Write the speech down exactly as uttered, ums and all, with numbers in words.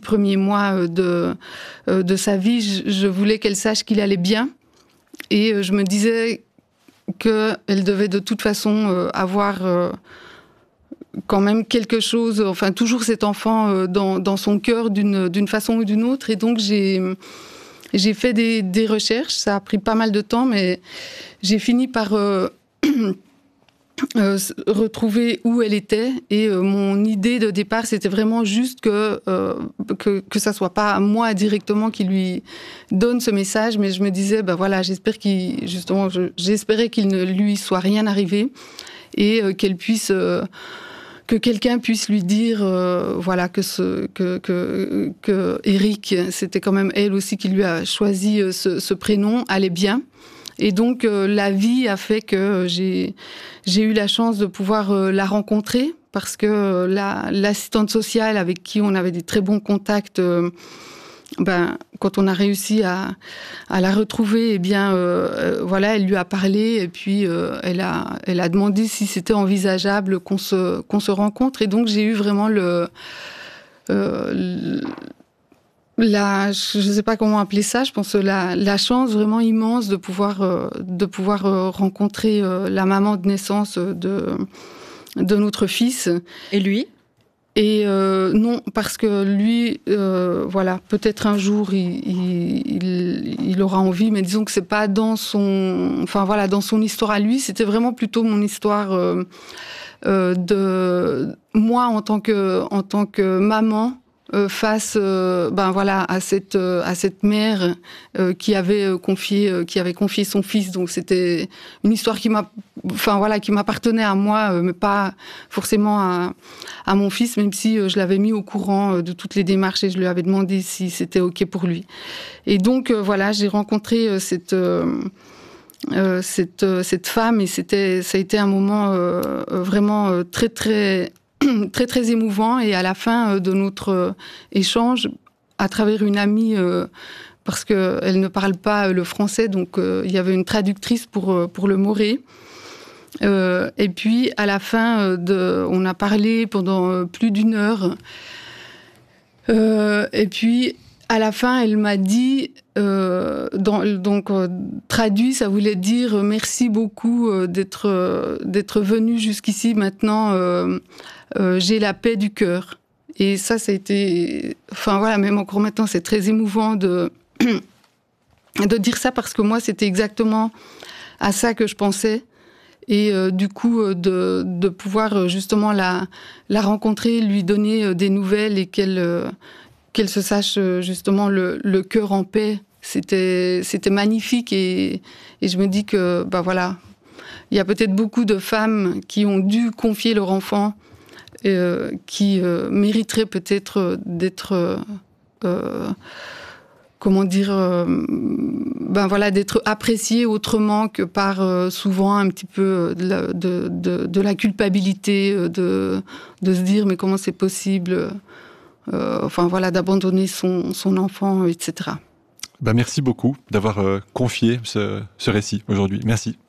premiers mois de, de sa vie, je, je voulais qu'elle sache qu'il allait bien. Et je me disais qu'elle devait de toute façon avoir quand même quelque chose, enfin toujours cet enfant dans, dans son cœur d'une, d'une façon ou d'une autre. Et donc j'ai, j'ai fait des, des recherches, ça a pris pas mal de temps, mais j'ai fini par euh, euh, retrouver où elle était. Et euh, mon idée de départ, c'était vraiment juste que, euh, que, que ça soit pas moi directement qui lui donne ce message, mais je me disais, ben voilà, j'espère qu'il, justement, je, j'espérais qu'il ne lui soit rien arrivé et euh, qu'elle puisse... Euh, que quelqu'un puisse lui dire, euh, voilà, que, ce, que, que, que Eric, c'était quand même elle aussi qui lui a choisi ce, ce prénom, allait bien. Et donc, euh, la vie a fait que j'ai, j'ai eu la chance de pouvoir euh, la rencontrer, parce que euh, la, l'assistante sociale avec qui on avait des très bons contacts, euh, ben, quand on a réussi à, à la retrouver, eh bien, euh, voilà, elle lui a parlé et puis euh, elle a, elle a demandé si c'était envisageable qu'on se, qu'on se rencontre. Et donc, j'ai eu vraiment le, euh, la, je ne sais pas comment appeler ça, je pense la, la chance vraiment immense de pouvoir, euh, de pouvoir euh, rencontrer euh, la maman de naissance de, de notre fils. Et lui ? Et euh, non, parce que lui, euh, voilà, peut-être un jour il, il, il aura envie, mais disons que c'est pas dans son, enfin voilà, dans son histoire à lui. C'était vraiment plutôt mon histoire euh, euh, de moi en tant que en tant que maman euh, face, euh, ben voilà, à cette euh, à cette mère euh, qui avait confié euh, qui avait confié son fils. Donc c'était une histoire qui m'a, enfin voilà, qui m'appartenait à moi, euh, mais pas forcément à à mon fils, même si euh, je l'avais mis au courant euh, de toutes les démarches et je lui avais demandé si c'était ok pour lui. Et donc euh, voilà, j'ai rencontré euh, cette euh, euh, cette euh, cette femme et c'était ça a été un moment euh, vraiment euh, très très très très émouvant. Et à la fin euh, de notre euh, échange, à travers une amie, euh, parce que elle ne parle pas le français, donc euh, il y avait une traductrice pour euh, pour le moré. Euh, et puis à la fin, euh, de, on a parlé pendant euh, plus d'une heure. Euh, et puis à la fin, elle m'a dit, euh, dans, donc euh, traduit, ça voulait dire merci beaucoup euh, d'être euh, d'être venu jusqu'ici. Maintenant, euh, euh, j'ai la paix du cœur. Et ça, ça a été, enfin voilà, même encore maintenant, c'est très émouvant de de dire ça parce que moi, c'était exactement à ça que je pensais. Et euh, du coup, euh, de, de pouvoir euh, justement la, la rencontrer, lui donner euh, des nouvelles et qu'elle, euh, qu'elle se sache euh, justement le, le cœur en paix, c'était, c'était magnifique. Et, et je me dis que, bah voilà, il y a peut-être beaucoup de femmes qui ont dû confier leur enfant, euh, qui euh, mériteraient peut-être d'être... Euh, comment dire, euh, ben voilà, d'être apprécié autrement que par euh, souvent un petit peu de la, de, de, de la culpabilité, de, de se dire mais comment c'est possible, euh, enfin voilà, d'abandonner son, son enfant, et cetera. Ben merci beaucoup d'avoir euh, confié ce, ce récit aujourd'hui. Merci.